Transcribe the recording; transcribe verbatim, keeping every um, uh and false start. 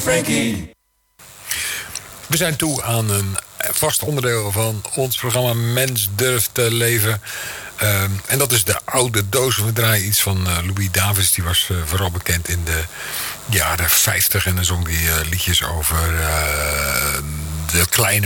Frankie. We zijn toe aan een vast onderdeel van ons programma Mens durft te leven. Uh, en dat is de oude doos. We draaien iets van uh, Louis Davids. Die was uh, vooral bekend in de jaren vijftig. En dan zong die uh, liedjes over uh, de kleine